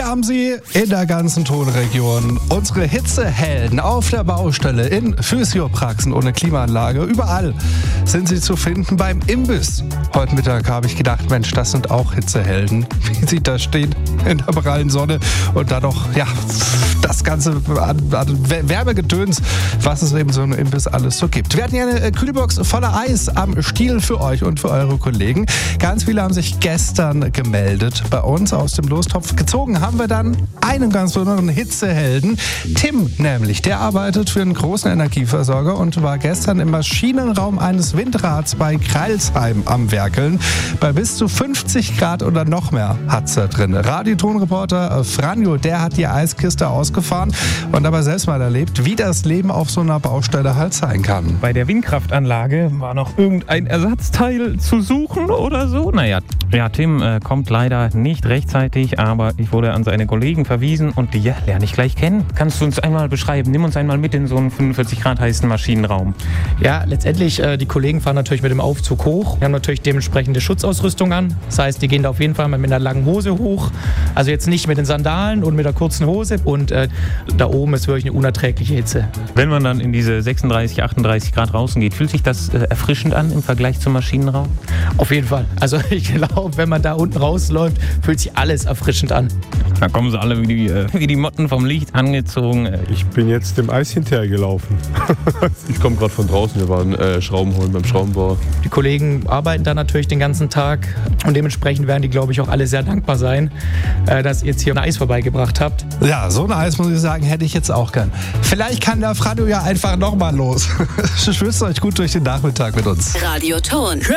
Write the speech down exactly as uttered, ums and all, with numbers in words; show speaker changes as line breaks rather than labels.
Wir haben sie in der ganzen Tonregion. Unsere Hitzehelden auf der Baustelle, in Physiopraxen ohne Klimaanlage. Überall sind sie zu finden beim Imbiss. Heute Mittag habe ich gedacht, Mensch, das sind auch Hitzehelden. Wie sie da stehen in der prallen Sonne und dann noch, ja, das ganze an, an Wärmegedöns, was es eben so ein Imbiss alles so gibt. Wir hatten ja eine Kühlbox voller Eis am Stiel für euch und für eure Kollegen. Ganz viele haben sich gestern gemeldet bei uns aus dem Lostopf. Gezogen haben wir dann einen ganz besonderen Hitzehelden. Tim nämlich, der arbeitet für einen großen Energieversorger und war gestern im Maschinenraum eines Windrads bei Kreilsheim am Werkeln. Bei bis zu fünfzig Grad oder noch mehr hat's da drin. Radiotonreporter Franjo, der hat die Eiskiste ausgefahren und dabei selbst mal erlebt, wie das Leben auf so einer Baustelle halt sein kann.
Bei der Windkraftanlage war noch irgendein Ersatzteil zu suchen oder so. Naja, ja, Tim äh, kommt leider nicht rechtzeitig, aber ich wurde an seine Kollegen verwiesen und die ja, lerne ich gleich kennen. Kannst du uns einmal beschreiben? Nimm uns einmal mit in so einen fünfundvierzig Grad heißen Maschinenraum.
Ja, letztendlich, äh, die Kollegen fahren natürlich mit dem Aufzug hoch. Wir haben natürlich dementsprechende Schutzausrüstung an. Das heißt, die gehen da auf jeden Fall mal mit einer langen Hose hoch. Also jetzt nicht mit den Sandalen und mit der kurzen Hose. Und äh, da oben ist wirklich eine unerträgliche Hitze.
Wenn man dann in diese sechsunddreißig, achtunddreißig Grad draußen geht, fühlt sich das äh, erfrischend an im Vergleich zum Maschinenraum?
Auf jeden Fall. Also ich glaube, wenn man da unten rausläuft, fühlt sich alles erfrischend an.
Da kommen sie alle wie die, äh, wie die Motten vom Licht angezogen.
Ich bin jetzt dem Eis hinterhergelaufen. Ich komme gerade von draußen, wir waren äh, Schrauben holen beim Schraubenbauer.
Die Kollegen arbeiten da natürlich den ganzen Tag und dementsprechend werden die, glaube ich, auch alle sehr dankbar sein, äh, dass ihr jetzt hier ein Eis vorbeigebracht habt.
Ja, so ein Eis, muss ich sagen, hätte ich jetzt auch gern. Vielleicht kann der Franjo ja einfach nochmal los. Ich wünsche euch gut durch den Nachmittag mit uns.
Radioton.